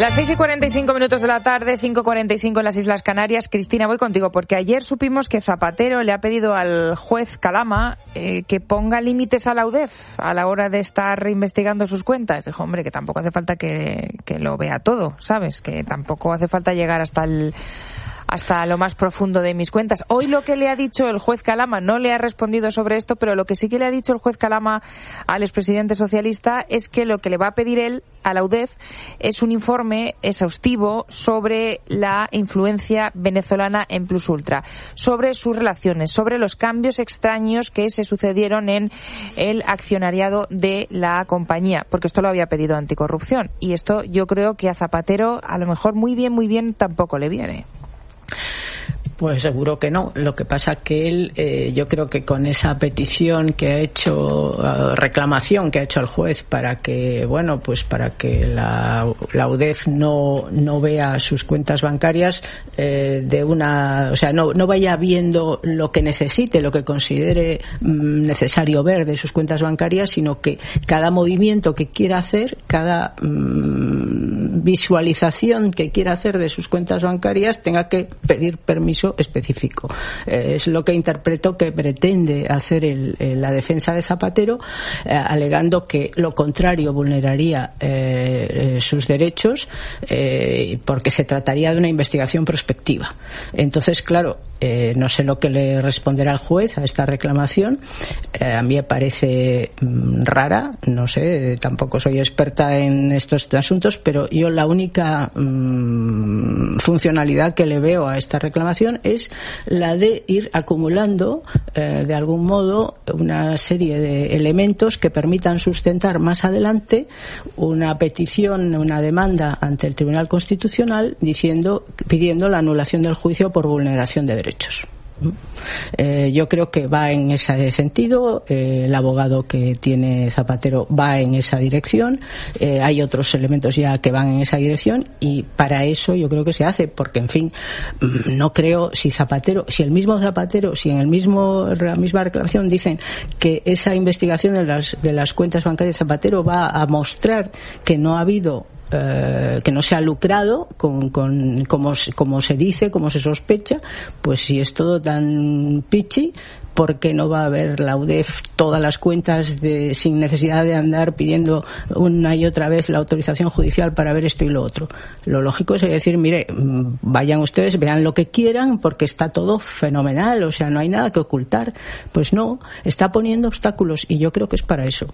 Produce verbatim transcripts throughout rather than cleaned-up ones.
Las seis y cuarenta y cinco minutos de la tarde, cinco cuarenta y cinco en las Islas Canarias. Cristina, voy contigo, porque ayer supimos que Zapatero le ha pedido al juez Calama eh, que ponga límites a la U D E F a la hora de estar investigando sus cuentas. Dijo, hombre, que tampoco hace falta que, que lo vea todo, ¿sabes? Que tampoco hace falta llegar hasta el... hasta lo más profundo de mis cuentas. Hoy lo que le ha dicho el juez Calama, no le ha respondido sobre esto, pero lo que sí que le ha dicho el juez Calama al expresidente socialista es que lo que le va a pedir él a la U D E F es un informe exhaustivo sobre la influencia venezolana en Plus Ultra, sobre sus relaciones, sobre los cambios extraños que se sucedieron en el accionariado de la compañía, porque esto lo había pedido Anticorrupción, y esto yo creo que a Zapatero a lo mejor muy bien, muy bien tampoco le viene. Pues seguro que no. Lo que pasa que él, eh, yo creo que con esa petición que ha hecho, uh, reclamación que ha hecho el juez para que, bueno, pues para que la, la U D E F no, no vea sus cuentas bancarias eh, de una, o sea, no, no vaya viendo lo que necesite, lo que considere mm, necesario ver de sus cuentas bancarias, sino que cada movimiento que quiera hacer, cada mm, visualización que quiera hacer de sus cuentas bancarias tenga que pedir permiso específico. Eh, es lo que interpreto que pretende hacer el, el, la defensa de Zapatero, eh, alegando que lo contrario vulneraría eh, eh, sus derechos, eh, porque se trataría de una investigación prospectiva. Entonces, claro, eh, no sé lo que le responderá el juez a esta reclamación. Eh, a mí me parece mm, rara, no sé, tampoco soy experta en estos asuntos, pero yo la única mm, funcionalidad que le veo a esta reclamación es la de ir acumulando eh, de algún modo una serie de elementos que permitan sustentar más adelante una petición, una demanda ante el Tribunal Constitucional diciendo, pidiendo la anulación del juicio por vulneración de derechos. Eh, yo creo que va en ese sentido. Eh, el abogado que tiene Zapatero va en esa dirección. Eh, hay otros elementos ya que van en esa dirección, y para eso yo creo que se hace, porque en fin, no creo, si Zapatero, si el mismo Zapatero, si en el mismo la misma reclamación dicen que esa investigación de las de las cuentas bancarias de Zapatero va a mostrar que no ha habido Eh, que no se ha lucrado con, con como, como se dice, como se sospecha, pues si es todo tan pichi, ¿por qué no va a ver la U D E F todas las cuentas de, sin necesidad de andar pidiendo una y otra vez la autorización judicial para ver esto y lo otro? Lo lógico es decir, mire, vayan ustedes, vean lo que quieran, porque está todo fenomenal, o sea, no hay nada que ocultar. Pues no, está poniendo obstáculos, y yo creo que es para eso.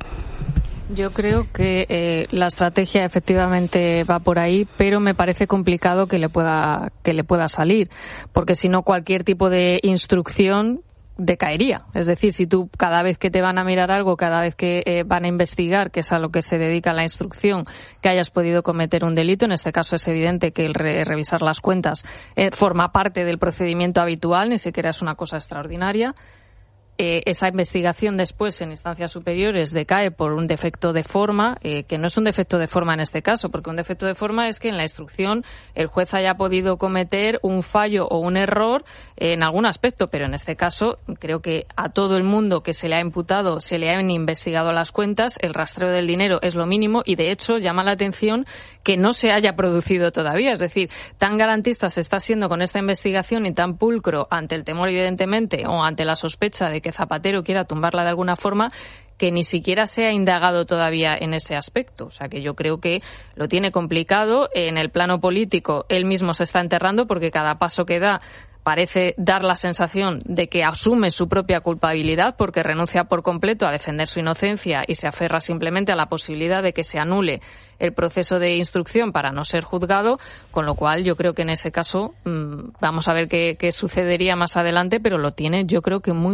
Yo creo que eh, la estrategia efectivamente va por ahí, pero me parece complicado que le pueda que le pueda salir, porque si no cualquier tipo de instrucción decaería. Es decir, si tú cada vez que te van a mirar algo, cada vez que eh, van a investigar, que es a lo que se dedica la instrucción, que hayas podido cometer un delito, en este caso es evidente que el re- revisar las cuentas eh, forma parte del procedimiento habitual, ni siquiera es una cosa extraordinaria. Eh, esa investigación después en instancias superiores decae por un defecto de forma, eh, que no es un defecto de forma en este caso, porque un defecto de forma es que en la instrucción el juez haya podido cometer un fallo o un error eh, en algún aspecto, pero en este caso creo que a todo el mundo que se le ha imputado, se le han investigado las cuentas, el rastreo del dinero es lo mínimo, y de hecho llama la atención que no se haya producido todavía. Es decir, tan garantista se está siendo con esta investigación y tan pulcro ante el temor, evidentemente, o ante la sospecha de que Zapatero quiera tumbarla de alguna forma, que ni siquiera se ha indagado todavía en ese aspecto. O sea que yo creo que lo tiene complicado. En el plano político él mismo se está enterrando, porque cada paso que da parece dar la sensación de que asume su propia culpabilidad, porque renuncia por completo a defender su inocencia y se aferra simplemente a la posibilidad de que se anule el proceso de instrucción para no ser juzgado, con lo cual yo creo que en ese caso mmm, vamos a ver qué, qué sucedería más adelante, pero lo tiene yo creo que muy